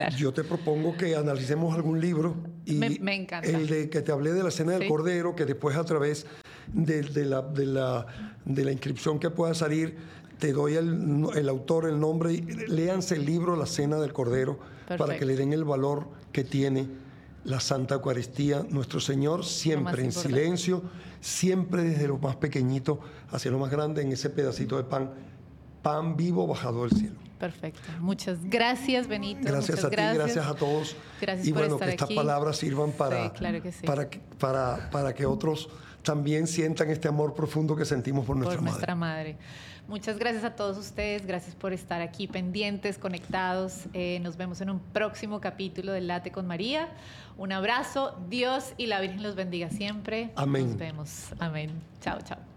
Yo te propongo que analicemos algún libro y me encanta. El de que te hablé de la cena del Cordero, que después a través de la inscripción que pueda salir, te doy el autor, el nombre, y léanse el libro La Cena del Cordero. Perfecto. Para que le den el valor que tiene la Santa Eucaristía, nuestro Señor, siempre en silencio, siempre desde lo más pequeñito hacia lo más grande, en ese pedacito de pan vivo bajado del cielo. Perfecto. Muchas gracias, Benito. Gracias a ti, gracias a todos. Gracias y por bueno, estar que estas aquí. palabras sirvan para, claro que sí. para que otros también sientan este amor profundo que sentimos por nuestra madre. Muchas gracias a todos ustedes, gracias por estar aquí pendientes, conectados. Nos vemos en un próximo capítulo de Late con María. Un abrazo, Dios y la Virgen los bendiga siempre. Amén. Nos vemos. Amén. Chao, chao.